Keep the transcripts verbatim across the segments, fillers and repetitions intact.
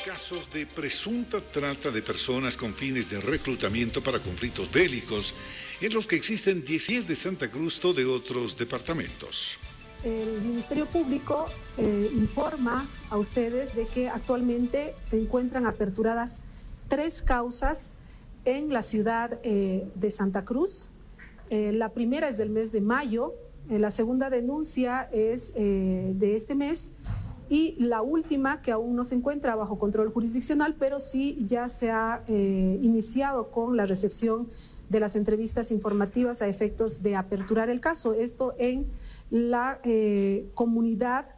Casos de presunta trata de personas con fines de reclutamiento para conflictos bélicos, en los que existen diez de Santa Cruz o de otros departamentos. El Ministerio Público eh, informa a ustedes de que actualmente se encuentran aperturadas tres causas en la ciudad eh, de Santa Cruz. Eh, la primera es del mes de mayo, eh, la segunda denuncia es eh, de este mes y la última, que aún no se encuentra bajo control jurisdiccional, pero sí ya se ha eh, iniciado con la recepción de las entrevistas informativas a efectos de aperturar el caso. Esto en la eh, comunidad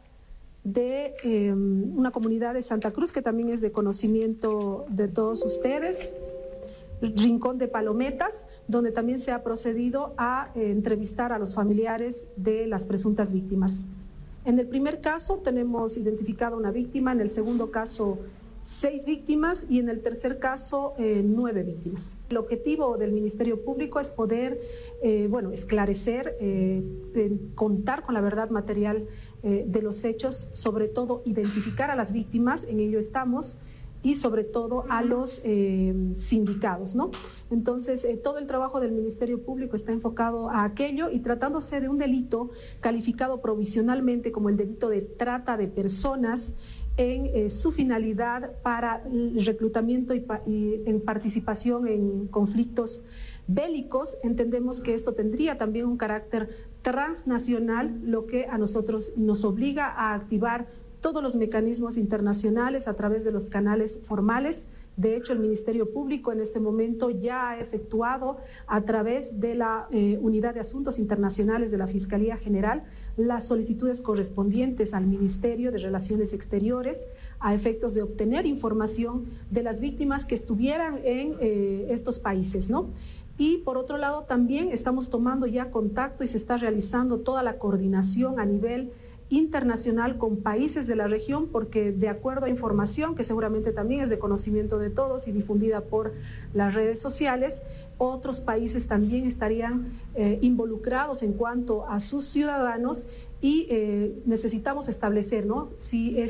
de eh, una comunidad de Santa Cruz que también es de conocimiento de todos ustedes, Rincón de Palometas, donde también se ha procedido a eh, entrevistar a los familiares de las presuntas víctimas. En el primer caso tenemos identificado una víctima, en el segundo caso seis víctimas y en el tercer caso eh, nueve víctimas. El objetivo del Ministerio Público es poder, eh, bueno, esclarecer, eh, eh, contar con la verdad material eh, de los hechos, sobre todo identificar a las víctimas, en ello estamos, y sobre todo a los eh, sindicados, ¿no? Entonces, eh, todo el trabajo del Ministerio Público está enfocado a aquello y tratándose de un delito calificado provisionalmente como el delito de trata de personas en eh, su finalidad para el reclutamiento y, pa y en participación en conflictos bélicos, entendemos que esto tendría también un carácter transnacional, lo que a nosotros nos obliga a activar todos los mecanismos internacionales a través de los canales formales. De hecho, el Ministerio Público en este momento ya ha efectuado a través de la eh, Unidad de Asuntos Internacionales de la Fiscalía General las solicitudes correspondientes al Ministerio de Relaciones Exteriores a efectos de obtener información de las víctimas que estuvieran en eh, estos países, ¿no? Y por otro lado también estamos tomando ya contacto y se está realizando toda la coordinación a nivel internacional con países de la región, porque de acuerdo a información que seguramente también es de conocimiento de todos y difundida por las redes sociales, otros países también estarían eh, involucrados en cuanto a sus ciudadanos y eh, necesitamos establecer, ¿no?, si es